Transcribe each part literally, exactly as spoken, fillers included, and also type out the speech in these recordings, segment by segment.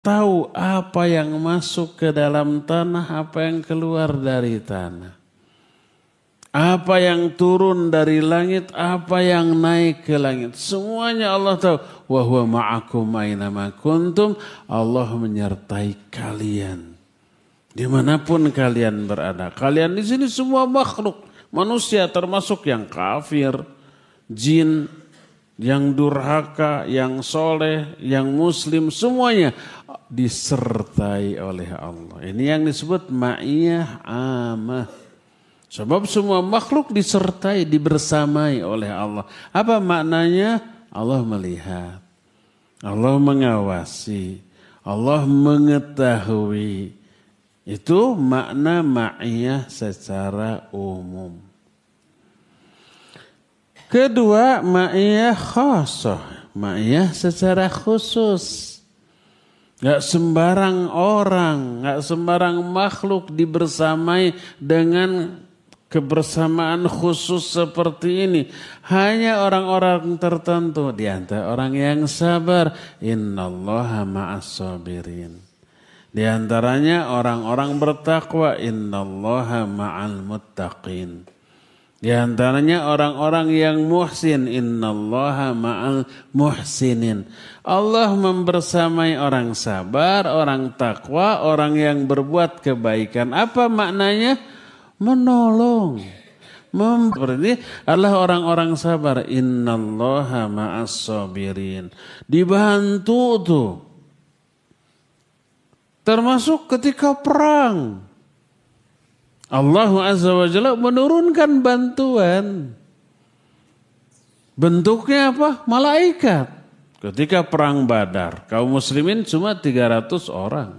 tahu apa yang masuk ke dalam tanah, apa yang keluar dari tanah. Apa yang turun dari langit, apa yang naik ke langit. Semuanya Allah tahu. Wa huwa ma'akum aynama kuntum. Allah menyertai kalian dimanapun kalian berada. Kalian di sini semua makhluk. Manusia termasuk yang kafir, jin, yang durhaka, yang soleh, yang muslim. Semuanya disertai oleh Allah. Ini yang disebut ma'iyah amah. Sebab semua makhluk disertai, dibersamai oleh Allah. Apa maknanya? Allah melihat, Allah mengawasi, Allah mengetahui. Itu makna ma'iyah secara umum. Kedua, ma'iyah khasah. Ma'iyah secara khusus. Gak sembarang orang, gak sembarang makhluk dibersamai dengan kebersamaan khusus seperti ini. Hanya orang-orang tertentu, di antara orang yang sabar. Innallaha ma'as sabirin. Di antaranya orang-orang bertakwa. Innallaha ma'al muttaqin. Di antaranya orang-orang yang muhsin. Innallaha ma'al muhsinin. Allah membersamai orang sabar, orang takwa, orang yang berbuat kebaikan. Apa maknanya? Menolong. Seperti adalah orang-orang sabar. Innallaha ma'as sabirin. Dibantu tuh. Termasuk ketika perang. Allah Azza wa Jalla menurunkan bantuan. Bentuknya apa? Malaikat. Ketika perang Badar, kaum muslimin cuma tiga ratus orang.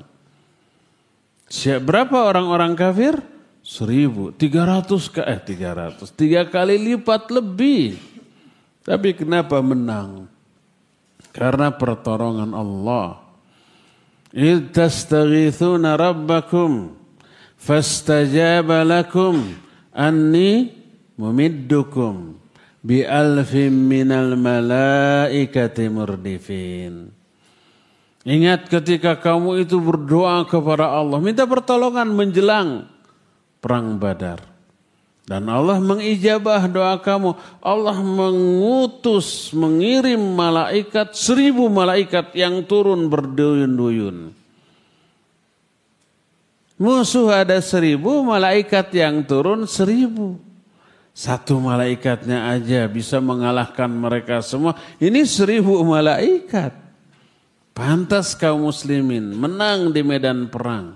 Berapa orang-orang kafir? Seribu. Tiga ratus, eh tiga ratus. Tiga kali lipat lebih. Tapi kenapa menang? Karena pertolongan Allah. إِذْ تَسْتَغِيثُونَ رَبَّكُمْ فَاسْتَجَابَ لَكُمْ أَنِّي مُمِدُّكُمْ بِأَلْفٍ مِّنَ الْمَلَائِكَةِ مُرْدِفِينَ. Ingat ketika kamu itu berdoa kepada Allah, minta pertolongan menjelang perang Badar. Dan Allah mengijabah doa kamu. Allah mengutus, mengirim malaikat, seribu malaikat yang turun berduyun-duyun. Musuh ada seribu, malaikat yang turun seribu. Satu malaikatnya aja bisa mengalahkan mereka semua. Ini seribu malaikat. Pantas kaum muslimin menang di medan perang.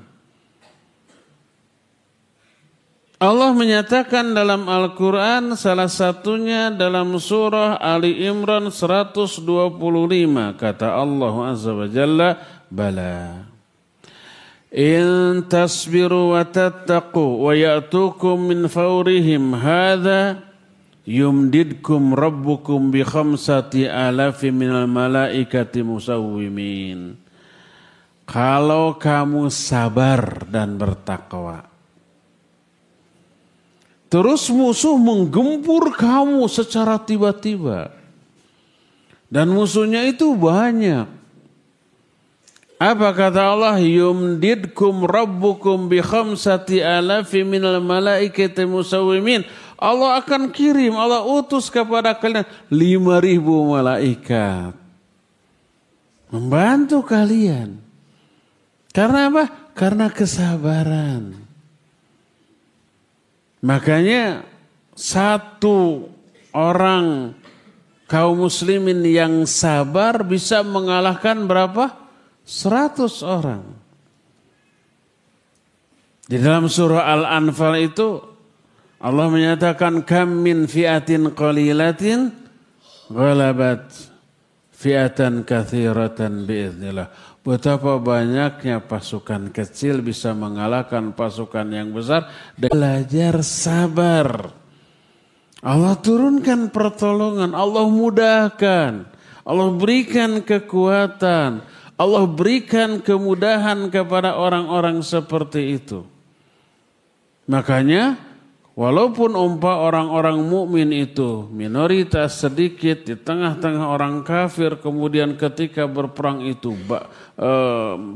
Allah menyatakan dalam Al-Quran, salah satunya dalam surah Ali Imran seratus dua puluh lima. Kata Allah Azza wa Jalla, Bala. In tasbiru wa tattaqu wa ya'tukum min fawrihim hadha yumdidkum rabbukum bi khamsati alafi minal malaikati musawwimin. Kalau kamu sabar dan bertakwa, terus musuh menggempur kamu secara tiba-tiba. Dan musuhnya itu banyak. Apa kata Allah? Yumdidkum rabbukum bi khamsati alafi minal malaikati musawwimin. Allah akan kirim, Allah utus kepada kalian lima ribu malaikat. Membantu kalian. Karena apa? Karena kesabaran. Makanya satu orang kaum muslimin yang sabar bisa mengalahkan berapa? Seratus orang. Di dalam surah Al-Anfal itu Allah menyatakan kam min fi'atin qalilatin ghalabat fi'atan katsiratan biiznillah. Betapa banyaknya pasukan kecil bisa mengalahkan pasukan yang besar. Belajar sabar. Allah turunkan pertolongan, Allah mudahkan, Allah berikan kekuatan, Allah berikan kemudahan kepada orang-orang seperti itu. Makanya walaupun umpah orang-orang mukmin itu minoritas sedikit di tengah-tengah orang kafir, kemudian ketika berperang itu